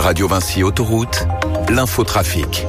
Radio Vinci Autoroute, l'infotrafic.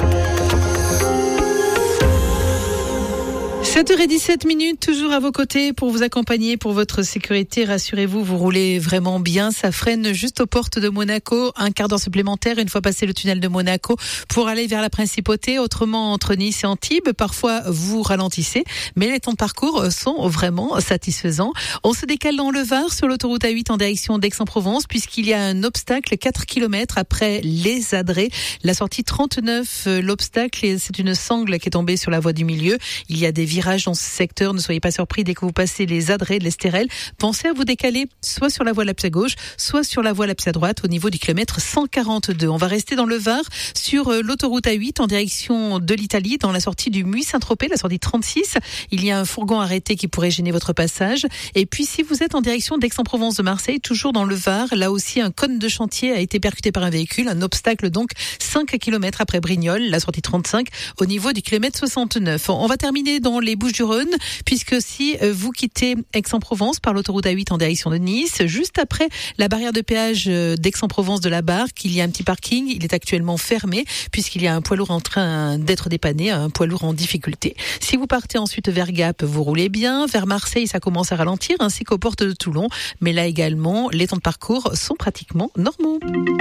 7h17, toujours à vos côtés pour vous accompagner pour votre sécurité. Rassurez-vous, vous roulez vraiment bien. Ça freine juste aux portes de Monaco. Un quart d'heure supplémentaire une fois passé le tunnel de Monaco pour aller vers la Principauté. Autrement, entre Nice et Antibes, parfois vous ralentissez, mais les temps de parcours sont vraiment satisfaisants. On se décale dans le Var sur l'autoroute A8 en direction d'Aix-en-Provence puisqu'il y a un obstacle 4 km après les Adrets. La sortie 39, l'obstacle, c'est une sangle qui est tombée sur la voie du milieu. Il y a des virages dans ce secteur, ne soyez pas surpris dès que vous passez les Adrets de l'Estérel. Pensez à vous décaler soit sur la voie Lapse à gauche, soit sur la voie Lapse à droite au niveau du kilomètre 142. On va rester dans le Var sur l'autoroute A8 en direction de l'Italie dans la sortie du Muy-Saint-Tropez, la sortie 36. Il y a un fourgon arrêté qui pourrait gêner votre passage. Et puis si vous êtes en direction d'Aix-en-Provence de Marseille, toujours dans le Var, là aussi un cône de chantier a été percuté par un véhicule, un obstacle donc 5 km après Brignoles, la sortie 35 au niveau du kilomètre 69. On va terminer dans les Bouches-du-Rhône, puisque si vous quittez Aix-en-Provence par l'autoroute A8 en direction de Nice, juste après la barrière de péage d'Aix-en-Provence de la Barque, il y a un petit parking, il est actuellement fermé, puisqu'il y a un poids lourd en train d'être dépanné, un poids lourd en difficulté. Si vous partez ensuite vers Gap, vous roulez bien, vers Marseille, ça commence à ralentir, ainsi qu'aux portes de Toulon, mais là également, les temps de parcours sont pratiquement normaux.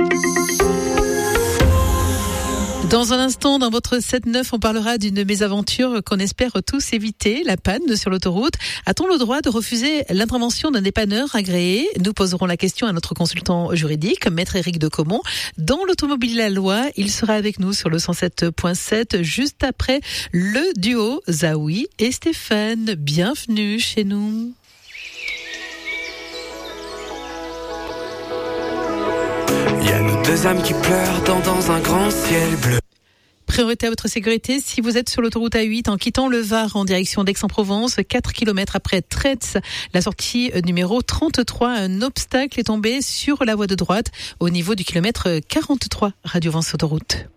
Dans un instant, dans votre 7-9, on parlera d'une mésaventure qu'on espère tous éviter, la panne sur l'autoroute. A-t-on le droit de refuser l'intervention d'un dépanneur agréé ? Nous poserons la question à notre consultant juridique, Maître Éric de Caumont. Dans l'automobile la loi, il sera avec nous sur le 107.7, juste après le duo Zaoui et Stéphane. Bienvenue chez nous. Il y a nos deux âmes qui pleurent dans un grand ciel bleu. Priorité à votre sécurité, si vous êtes sur l'autoroute A8 en quittant le Var en direction d'Aix-en-Provence, 4 km après Tretz, la sortie numéro 33, un obstacle est tombé sur la voie de droite au niveau du kilomètre 43, Radio Vinci Autoroute.